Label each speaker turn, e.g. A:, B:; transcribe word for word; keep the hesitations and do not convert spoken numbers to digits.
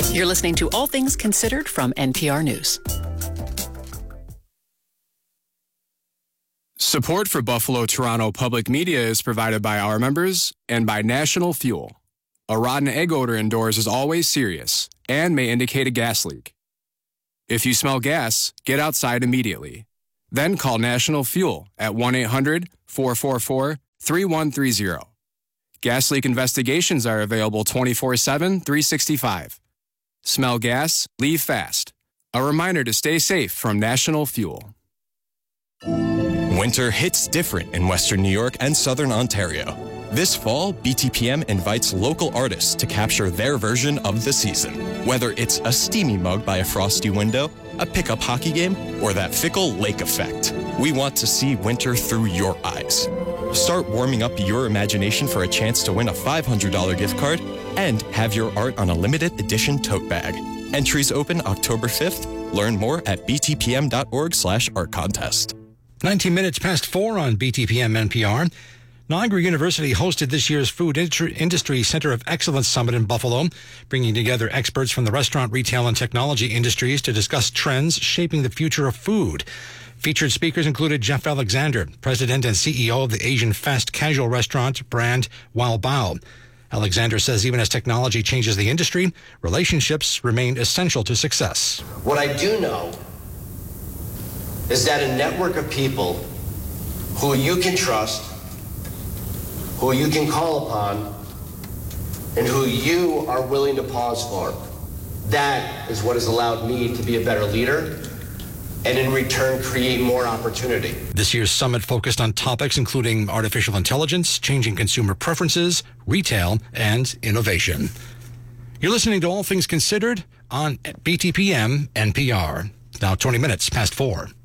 A: You're listening to All Things Considered from N P R News.
B: Support for Buffalo Toronto Public Media is provided by our members and by National Fuel. A rotten egg odor indoors is always serious and may indicate a gas leak. If you smell gas, get outside immediately. Then call National Fuel at one eight hundred, four four four, three one three zero. Gas leak investigations are available twenty-four seven, three sixty-five. Smell gas? Leave fast. A reminder to stay safe from National Fuel.
C: Winter hits different in Western New York and Southern Ontario. This fall, B T P M invites local artists to capture their version of the season. Whether it's a steamy mug by a frosty window, a pickup hockey game, or that fickle lake effect, we want to see winter through your eyes. Start warming up your imagination for a chance to win a five hundred dollars gift card and have your art on a limited edition tote bag. Entries open October fifth. Learn more at btpm.org slash art contest.
D: nineteen minutes past four on B T P M N P R. Niagara University hosted this year's Food Industry Center of Excellence Summit in Buffalo, bringing together experts from the restaurant, retail, and technology industries to discuss trends shaping the future of food. Featured speakers included Jeff Alexander, president and C E O of the Asian fast casual restaurant brand Wow Bao. Alexander says even as technology changes the industry, relationships remain essential to success.
E: What I do know is that a network of people who you can trust, who you can call upon, and who you are willing to pause for, that is what has allowed me to be a better leader and in return create more opportunity.
D: This year's summit focused on topics including artificial intelligence, changing consumer preferences, retail, and innovation. You're listening to All Things Considered on B T P M N P R. Now twenty minutes past four.